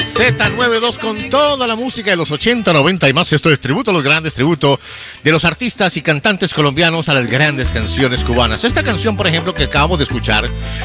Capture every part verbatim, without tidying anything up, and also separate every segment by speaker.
Speaker 1: Z noventa y dos con toda la música de los ochenta, noventa y más. Esto es tributo a los grandes, tributo de los artistas y cantantes colombianos a las grandes canciones cubanas. Esta canción, por ejemplo, que acabamos de escuchar,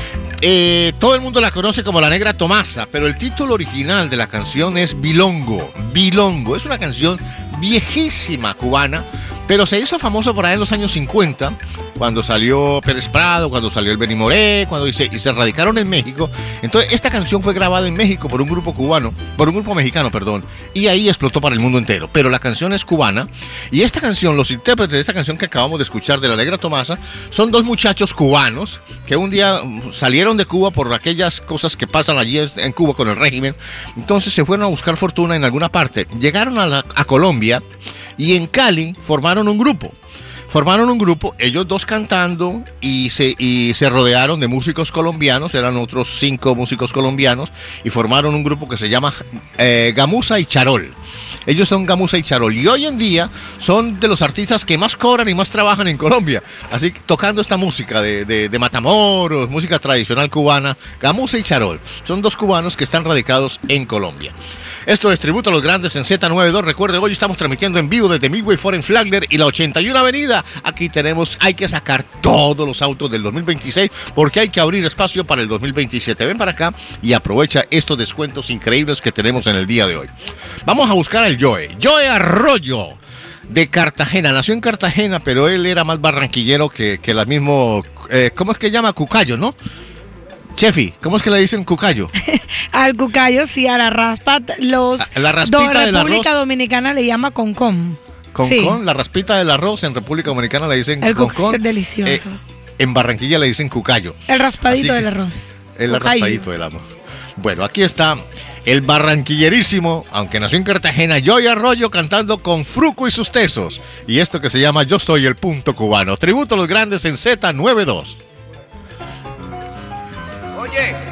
Speaker 1: eh, todo el mundo la conoce como La Negra Tomasa, pero el título original de la canción es Bilongo. Bilongo es una canción viejísima cubana, pero se hizo famoso por ahí en los años cincuenta, cuando salió Pérez Prado, cuando salió el Benny Moré, cuando y se, y se radicaron en México. Entonces esta canción fue grabada en México por un grupo cubano, por un grupo mexicano, perdón, y ahí explotó para el mundo entero. Pero la canción es cubana, y esta canción, los intérpretes de esta canción que acabamos de escuchar de La Negra Tomasa, son dos muchachos cubanos que un día salieron de Cuba por aquellas cosas que pasan allí en Cuba con el régimen. Entonces se fueron a buscar fortuna en alguna parte, llegaron a, la, a Colombia, y en Cali formaron un grupo. Formaron un grupo, ellos dos cantando, y se, y se rodearon de músicos colombianos, eran otros cinco músicos colombianos, y formaron un grupo que se llama eh, Gamuza y Charol. Ellos son Gamuza y Charol, y hoy en día son de los artistas que más cobran y más trabajan en Colombia, así que tocando esta música de, de, de Matamoros, música tradicional cubana. Gamuza y Charol son dos cubanos que están radicados en Colombia. Esto es tributo a los grandes en Z noventa y dos. Recuerde, hoy estamos transmitiendo en vivo desde Midway Foreign Flagler y la ochenta y una Avenida. Aquí tenemos, hay que sacar todos los autos del dos mil veintiséis porque hay que abrir espacio para el dos mil veintisiete. Ven para acá y aprovecha estos descuentos increíbles que tenemos en el día de hoy. Vamos a buscar al Joe. Joe Arroyo, de Cartagena. Nació en Cartagena, pero él era más barranquillero que, que la mismo... Eh, ¿Cómo es que llama? Cucayo, ¿no? Chefi, ¿cómo es que le dicen cucayo?
Speaker 2: Al cucayo, sí, a la raspa. Los
Speaker 1: la raspita
Speaker 2: de
Speaker 1: del arroz.
Speaker 2: República Dominicana le llama concón.
Speaker 1: Concón,
Speaker 2: sí.
Speaker 1: La raspita del arroz en República Dominicana le dicen
Speaker 2: el
Speaker 1: concón.
Speaker 2: Es delicioso.
Speaker 1: Eh, en Barranquilla le dicen cucayo.
Speaker 2: El raspadito del arroz.
Speaker 1: El
Speaker 2: cucayo.
Speaker 1: raspadito del arroz. Bueno, aquí está el barranquillerísimo, aunque nació en Cartagena, Joe Arroyo, cantando con Fruco y sus tesos. Y esto que se llama Yo Soy el Punto Cubano. Tributo a los grandes en Z noventa y dos.
Speaker 3: Oye.